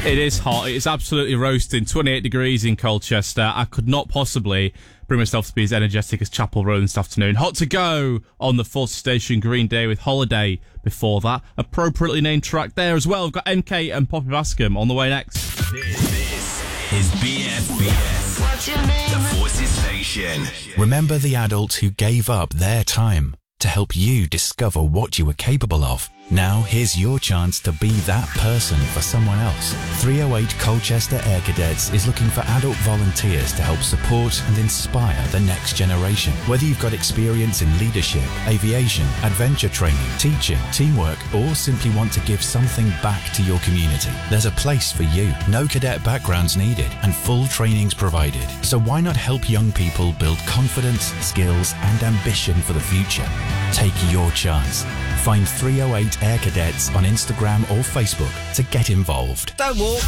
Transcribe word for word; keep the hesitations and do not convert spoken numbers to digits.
It is hot. It's absolutely roasting. twenty-eight degrees in Colchester. I could not possibly bring myself to be as energetic as Chapel Road this afternoon. Hot to go on the Force Station Green Day with Holiday before that. Appropriately named track there as well. We've got M K and Poppy Bascom on the way next. This, this is B F B S. What's your name? The Forces Station. Remember the adults who gave up their time to help you discover what you were capable of. Now here's your chance to be that person for someone else. three oh eight Colchester Air Cadets is looking for adult volunteers to help support and inspire the next generation. Whether you've got experience in leadership, aviation, adventure training, teaching, teamwork, or simply want to give something back to your community, there's a place for you. No cadet backgrounds needed and full trainings provided. So why not help young people build confidence, skills, and ambition for the future? Take your chance. Find three oh eight Air Cadets on Instagram or Facebook to get involved. Don't walk.